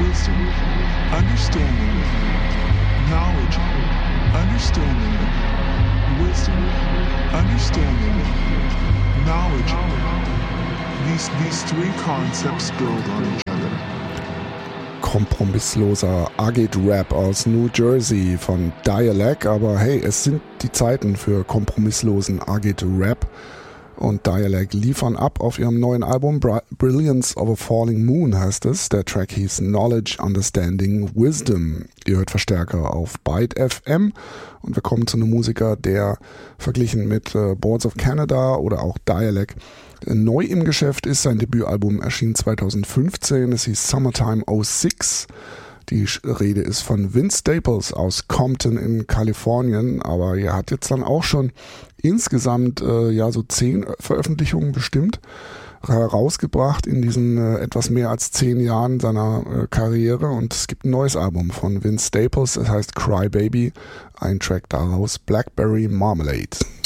wisdom, understanding, knowledge, understanding, wisdom, understanding, knowledge. These three concepts build on each other. Kompromissloser Agit-Rap aus New Jersey von Dialect, aber hey, es sind die Zeiten für kompromisslosen Agit-Rap und Dialect liefern ab auf ihrem neuen Album Brilliance of a Falling Moon heißt es. Der Track hieß Knowledge, Understanding, Wisdom. Ihr hört Verstärker auf Byte FM und wir kommen zu einem Musiker, der verglichen mit Boards of Canada oder auch Dialect neu im Geschäft ist. Sein Debütalbum erschien 2015, es hieß Summertime 06. Die Rede ist von Vince Staples aus Compton in Kalifornien, aber er hat jetzt dann auch schon insgesamt so 10 Veröffentlichungen bestimmt herausgebracht in diesen etwas mehr als 10 Jahren seiner Karriere, und es gibt ein neues Album von Vince Staples, es heißt Cry Baby, ein Track daraus Blackberry Marmalade.